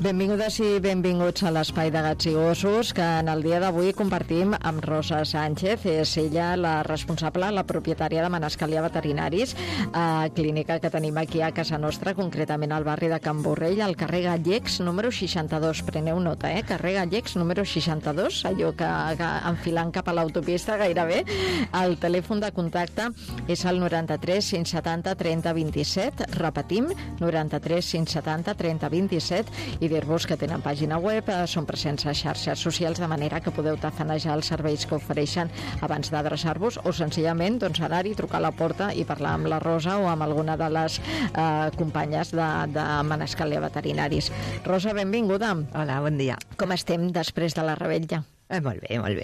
Benvingudes i benvinguts a l'Espai de Gats i Gossos, que en el dia d'avui compartim amb Rosa Sánchez. És ella la responsable, la propietària de Manescalia Veterinaris, clínica que tenim aquí a casa nostra, concretament al barri de Can Borrell, al carrer Gallecs, número 62. Preneu nota, carrer Gallecs, número 62, allò que enfilant cap a l'autopista gairebé. El telèfon de contacte és el 93 570 30 27, repetim, 93 570 30 27, i dir-vos que tenen pàgina web, són presents a xarxes socials, de manera que podeu tafanejar els serveis que ofereixen abans d'adreçar-vos, o senzillament anar-hi, trucar a la porta i parlar amb la Rosa o amb alguna de les companyes de Manescalia Veterinaris. Rosa, benvinguda. Hola, bon dia. Com estem després de la revetlla? Molt bé, molt bé.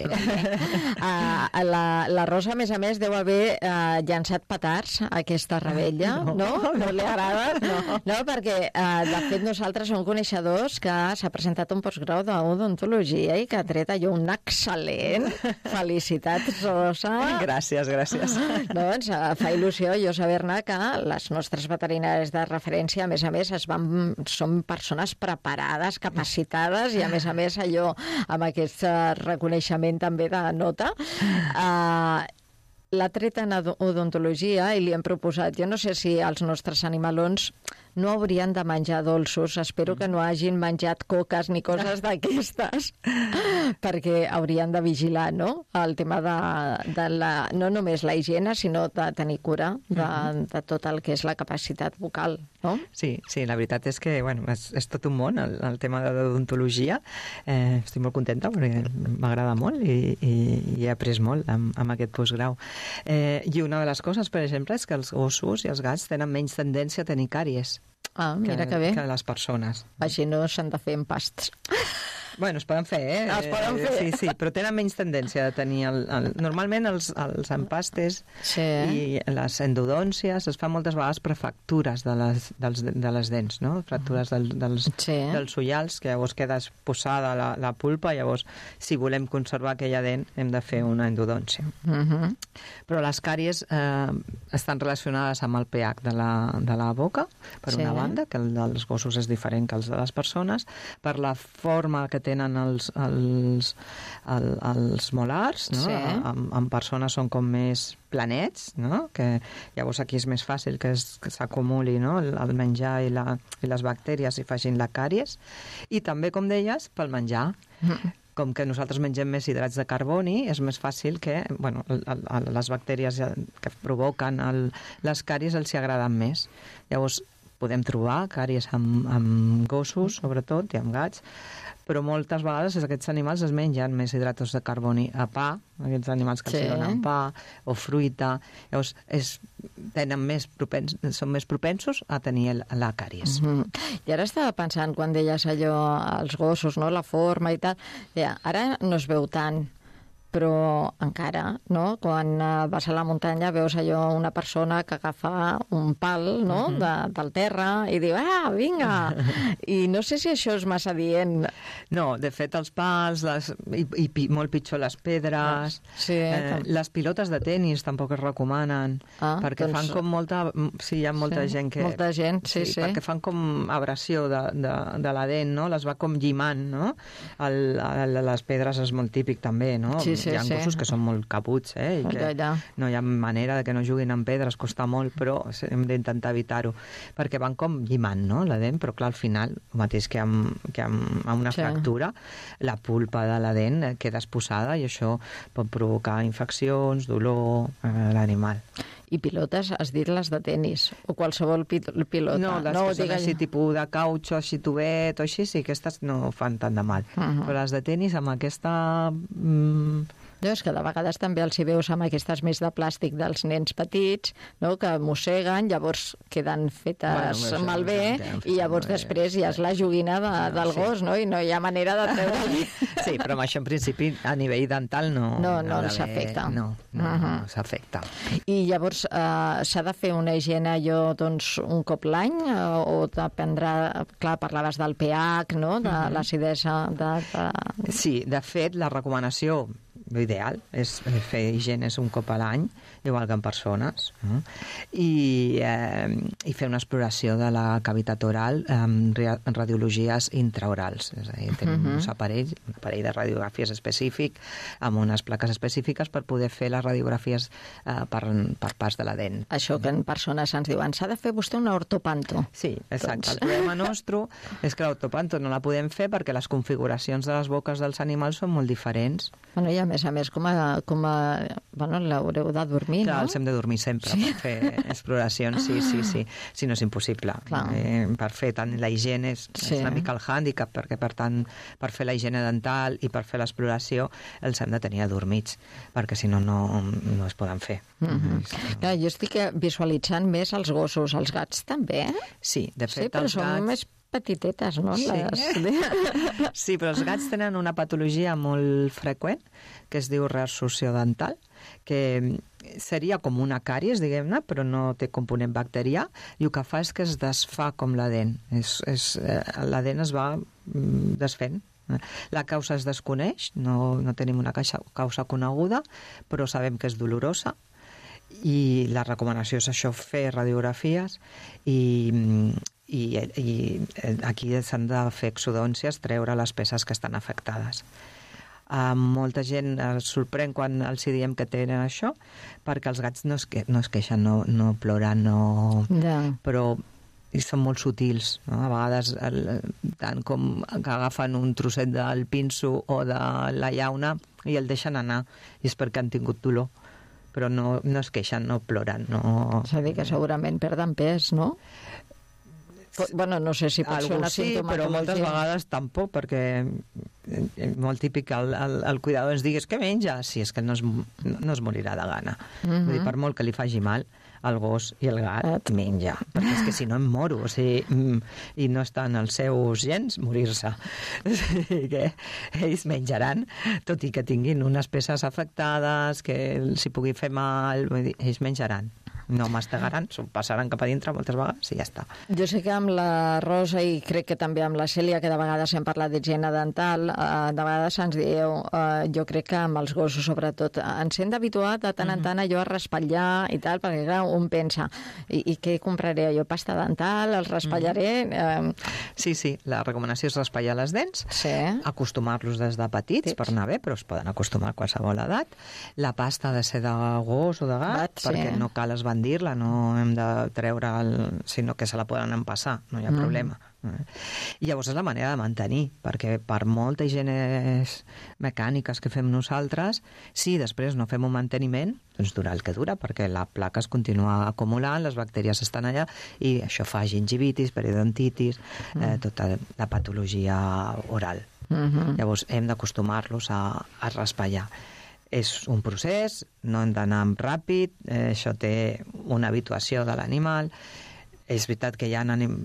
La Rosa, a més, deu haver llançat petards a aquesta revetlla, no? No li agrada? No, perquè, de fet, nosaltres som coneixedors que s'ha presentat un postgrau d'odontologia i que ha tret allò un excel·lent. Felicitats, Rosa. Gràcies. Doncs fa il·lusió jo saber-ne que les nostres veterinàries de referència, a més, són persones preparades, capacitades, i a més allò amb aquesta reconeixement també de nota. L'ha tret en odontologia i li hem proposat, jo no sé si els nostres animalons no haurien de menjar dolços, espero que no hagin menjat coques ni coses d'aquestes, perquè haurien de vigilar, no?, el tema de no només la higiene, sinó de tenir cura de tot el que és la capacitat bucal, no? Sí, la veritat és que, bueno, és tot un món, el tema de l'odontologia. Estic molt contenta perquè m'agrada molt i he après molt amb aquest postgrau. I una de les coses, per exemple, és que els gossos i els gats tenen menys tendència a tenir càries. Mira que bé. Que les persones. Així no s'han de fer empasts. Bueno, es poden fer, Es poden fer. Sí, però tenen menys tendència de tenir... Normalment els empastes i les endodòncies es fan moltes vegades per fractures de les dents, no? Fractures dels ullals, que llavors queda posada la pulpa, llavors, si volem conservar aquella dent, hem de fer una endodòncia. Però les càries estan relacionades amb el pH de la boca, per una banda, que el dels gossos és diferent que els de les persones, per la forma que tenen els molars, no? Sí. En persones són com més planets, no? Que llavors aquí és més fàcil que s'acumuli, no?, el menjar i les bactèries i facin la càries. I també, com deies, pel menjar. Com que nosaltres mengem més hidrats de carboni, és més fàcil que, bueno, les bactèries que provoquen les càries els hi agraden més. Llavors, podem trobar càries amb gossos, sobretot, i amb gats, però moltes vegades aquests animals es mengen més hidratos de carboni a pa, aquests animals que els donen pa o fruita, llavors són més propensos a tenir la càries. I ara estava pensant, quan deies allò, els gossos, no?, la forma i tal, ara no es veu tant, però encara, no?, quan vas a la muntanya veus allò, una persona que agafa un pal, no?, del terra i diu, vinga! I no sé si això és massa dient. No, de fet, els pals, i molt pitjor les pedres, les pilotes de tenis tampoc es recomanen, perquè fan com molta... Sí, hi ha molta gent que... Molta gent, sí. Perquè fan com abrasió de la dent, no?, les va com llimant, no? Les pedres és molt típic també, no? Hi ha gossos que són molt caputs, i que no hi ha manera de que no juguin amb pedres, costa molt, però hem d'intentar evitar-ho, perquè van com llimant, no?, la dent, però clar, al final, el mateix que amb una fractura, la pulpa de la dent queda exposada i això pot provocar infeccions, dolor a l'animal. I pilotes, has dit les de tenis, o qualsevol pilota. No, les que són així tipus de cautxo, així tubet o així, sí, aquestes no fan tant de mal. Però les de tenis amb aquesta... És que de vegades també els hi veus amb aquestes més de plàstic dels nens petits, no?, que mosseguen, llavors queden fetes malbé, i llavors després ja és la joguina del gos, no?, i no hi ha manera de treure-li. Sí, però amb això en principi a nivell dental no s'afecta. No s'afecta. I llavors s'ha de fer una higiene doncs un cop l'any, o dependrà, clar, parlaves del pH, no?, de l'acidesa. Sí, de fet, la recomanació l'ideal és fer higienes un cop a l'any, igual que en persones, i fer una exploració de la cavitat oral amb radiologies intraorals. És a dir, tenim un aparell de radiografies específic, amb unes plaques específiques per poder fer les radiografies per parts de la dent. Això que en persones ens diuen, s'ha de fer vostè una ortopanto. Sí, exacte. El problema nostre és que l'ortopanto no la podem fer perquè les configuracions de les boques dels animals són molt diferents. Bueno, i a més, bueno, l'haureu de dormir, Clar, no? els hem de dormir sempre per fer exploracions, sí. Si no és impossible. Per fer tant la higiene és una mica el hàndicap, perquè per tant, per fer la higiene dental i per fer l'exploració els hem de tenir adormits, perquè si no, no es poden fer. Clar, jo estic visualitzant més els gossos, els gats també, Sí, de fet, però els són gats... més petitetes, no? Sí, però els gats tenen una patologia molt freqüent que es diu reabsorció dental, que seria com una càries, diguem-ne, però no té component bacterià, i el que fa és que es desfà com la dent. La dent es va desfent. La causa es desconeix, no tenim una causa coneguda, però sabem que és dolorosa, i la recomanació és això, fer radiografies, i aquí s'han de fer exodòncies, treure les peces que estan afectades. Molta gent es sorprèn quan els diem que tenen això, perquè els gats no es queixen, no ploren, però són molt sutils, no? A vegades, tant com que agafen un trosset del pinso o de la llauna i el deixen anar, i és perquè han tingut dolor, però no es queixen, no ploren. És a dir, que segurament perden pes, no? Bueno, no sé si pot ser una símptoma. Però moltes vegades tampoc, perquè molt típic el cuidador ens digués què menja, si és que no es morirà de gana. Vull dir, per molt que li faci mal, el gos i el gat menja, perquè és que si no em moro, o sigui, i no estan els seus gens morir-se. Que ells menjaran, tot i que tinguin unes peces afectades, que els hi pugui fer mal, vull dir, ells menjaran. No mastegaran, s'ho passaran cap a dintre moltes vegades i ja està. Jo sé que amb la Rosa i crec que també amb la Cèlia, que de vegades hem parlat d'higiene dental, de vegades ens dieu, jo crec que amb els gossos sobretot, ens hem d'habituar de tant en tant allò a raspallar i tal, perquè clar, un pensa, i què compraré jo? Pasta dental? Els raspallaré? Sí, la recomanació és raspallar les dents, acostumar-los des de petits per anar bé, però es poden acostumar a qualsevol edat. La pasta ha de ser de gos o de gat, perquè no cal esbandir-la, no hem de treure sinó que se la poden empassar, no hi ha problema. I llavors és la manera de mantenir, perquè per molta higienes mecàniques que fem nosaltres, si després no fem un manteniment, doncs dura el que dura, perquè la placa es continua acumulant, les bactèries estan allà, i això fa gingivitis, periodontitis, tota la patologia oral. Llavors hem d'acostumar-los a raspallar. És un procés, no hem d'anar ràpid, això té una habituació de l'animal. És veritat que hi ha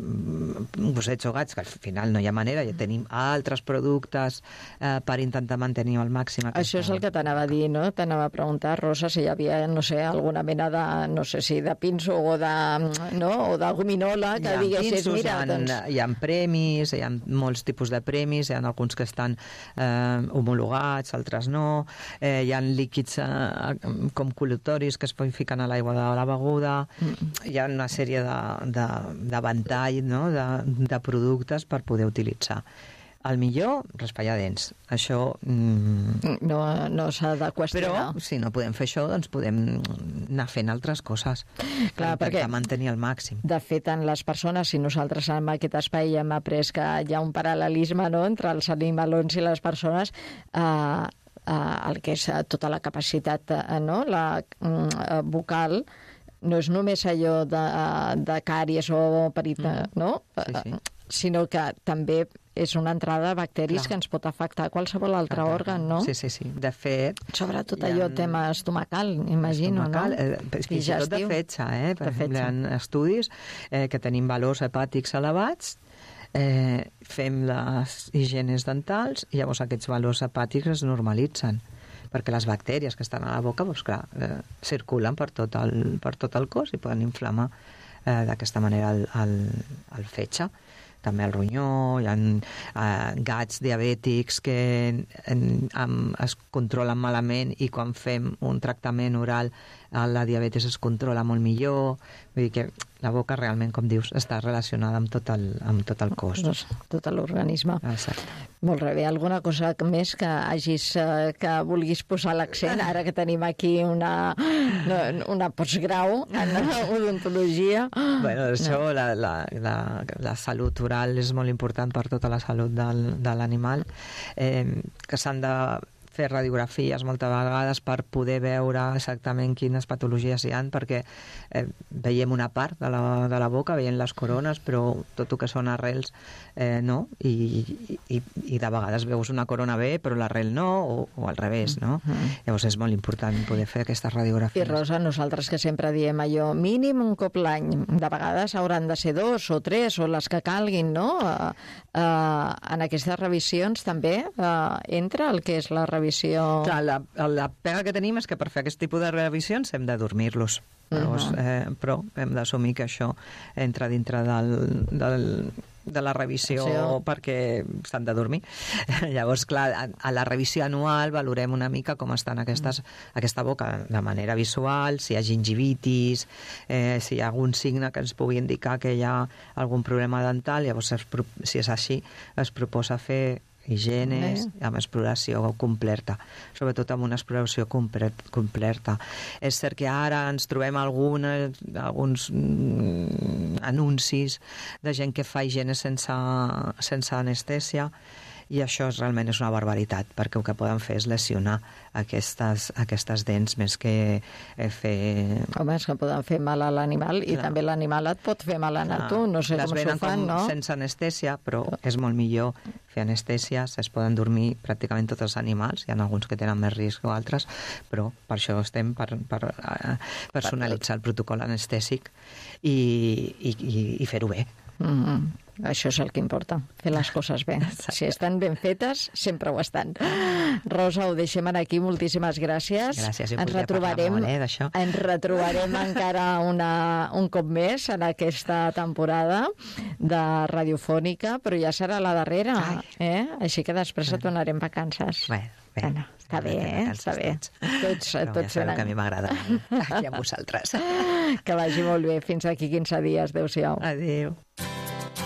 gossets o gats que al final no hi ha manera, ja tenim altres productes per intentar mantenir al màxim aquesta... Això és el que t'anava a dir, no? T'anava a preguntar, Rosa, si hi havia, no sé, alguna mena de, no sé si de pinso o de, no? O de gominola que diguessis, mira... Hi ha premis, hi ha molts tipus de premis, hi ha alguns que estan homologats, altres no, hi ha líquids com col·lutoris que es fiquen a l'aigua de la beguda, hi ha una sèrie de ventall, no? de productes per poder utilitzar. El millor, raspallar dents. Això... No s'ha de qüestionar. Però, si no podem fer això, doncs podem anar fent altres coses. Clar, per intentar mantenir al màxim. De fet, en les persones, si nosaltres en aquest espai hem après que hi ha un paral·lelisme, no?, entre els animalons i les persones, el que és tota la capacitat, no?, la vocal, no és només allò de càries o perita, no? Sinó que també és una entrada de bacteris que ens pot afectar qualsevol altre òrgan, no? Sí. De fet... Sobretot allò tema estomacal, imagino, no? Fins i tot de fetge, Per exemple, hi ha estudis que tenim valors hepàtics elevats, fem les higienes dentals i llavors aquests valors hepàtics es normalitzen, perquè les bactèries que estan a la boca, doncs clar, circulen per tot el cos i poden inflamar d'aquesta manera el fetge. també el ronyó, hi ha gats diabètics que es controlen malament i quan fem un tractament oral la diabetis es controla molt millor, vull dir que la boca realment, com dius, està relacionada amb tot el cos. Tot l'organisme. Exacte. Molt bé. Alguna cosa més que vulguis posar l'accent, ara que tenim aquí una postgrau en odontologia? Bueno, això, la salut oral és molt important per tota la salut de l'animal, que s'han de fer radiografies moltes vegades per poder veure exactament quines patologies hi ha, perquè veiem una part de la boca, veiem les corones, però tot el que són arrels no, i de vegades veus una corona bé, però l'arrel no, o al revés, no? Llavors és molt important poder fer aquestes radiografies. I Rosa, nosaltres que sempre diem allò, mínim un cop l'any, de vegades hauran de ser 2 o 3 o les que calguin, no? En aquestes revisions també entra el que és la revisió. Clar, la pega que tenim és que per fer aquest tipus de revisions hem de dormir-los. Però hem d'assumir que això entra dintre de la revisió perquè s'han de dormir. Llavors, clar, a la revisió anual valorem una mica com estan aquesta boca de manera visual, si hi ha gingivitis, si hi ha algun signe que ens pugui indicar que hi ha algun problema dental. Llavors, si és així, es proposa fer higiene amb exploració completa, sobretot amb una exploració completa. És cert que ara ens trobem alguns anuncis de gent que fa higiene sense anestèsia, i això realment és una barbaritat, perquè el que poden fer és lesionar aquestes dents més que fer... Home, és que poden fer mal a l'animal i també l'animal et pot fer mal a tu, no sé com s'ho fan, no? Sense anestèsia, però és molt millor fer anestèsies, es poden dormir pràcticament tots els animals, hi ha alguns que tenen més risc o altres, però per això estem per personalitzar el protocol anestèsic i fer-ho bé. Això és el que importa, fer les coses bé. Si estan ben fetes, sempre ho estan. Rosa, ho deixem aquí. Moltíssimes gràcies. Gràcies, jo podria parlar molt, d'això. Ens retrobarem encara un cop més en aquesta temporada de radiofònica, però ja serà la darrera, Així que després et donarem vacances. Bueno, està bé, està bé. Tots ja sabeu que a mi m'agrada aquí amb vosaltres. Que vagi molt bé. Fins aquí 15 dies. Adéu-siau. Adéu.